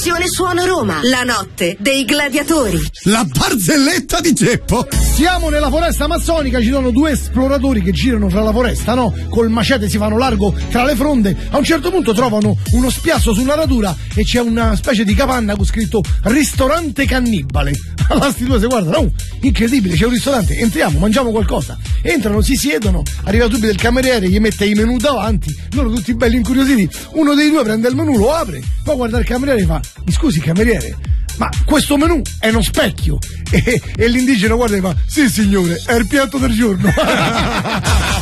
Suono Roma, la notte dei gladiatori. La barzelletta di Geppo. Siamo nella foresta amazzonica, ci sono due esploratori che girano fra la foresta, no? Col macete si fanno largo tra le fronde. A un certo punto trovano uno spiazzo sulla radura e c'è una specie di capanna con scritto ristorante cannibale. Allora sti due si guardano, incredibile, c'è un ristorante, entriamo, mangiamo qualcosa. Entrano, si siedono, arriva subito il cameriere, gli mette i menù davanti, loro tutti belli incuriositi. Uno dei due prende il menù, lo apre, poi guarda il cameriere e fa: mi scusi cameriere, ma questo menù è uno specchio? E l'indigeno guarda e fa: sì signore, è il piatto del giorno.